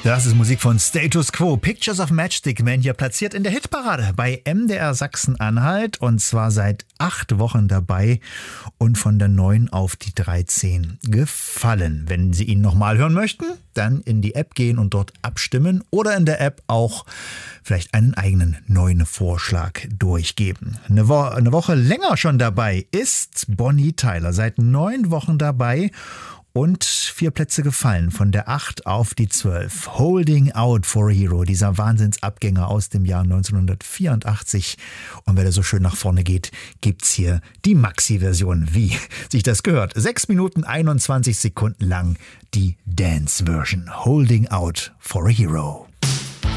Das ist Musik von Status Quo. Pictures of Matchstick Man hier platziert in der Hitparade bei MDR Sachsen-Anhalt und zwar seit 8 Wochen dabei und von der 9 auf die 13 gefallen. Wenn Sie ihn nochmal hören möchten, dann in die App gehen und dort abstimmen oder in der App auch vielleicht einen eigenen neuen Vorschlag durchgeben. Eine Woche länger schon dabei ist Bonnie Tyler, seit 9 Wochen dabei und 4 Plätze gefallen, von der 8 auf die 12. Holding Out for a Hero, dieser Wahnsinnsabgänger aus dem Jahr 1984. Und wer da so schön nach vorne geht, gibt's hier die Maxi-Version, wie sich das gehört. 6 Minuten 21 Sekunden lang die Dance-Version. Holding Out for a Hero.